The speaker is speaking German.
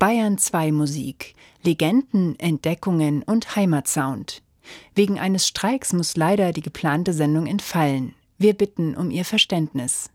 Bayern 2 Musik, Legenden, Entdeckungen und Heimatsound. Wegen eines Streiks muss leider die geplante Sendung entfallen. Wir bitten um Ihr Verständnis.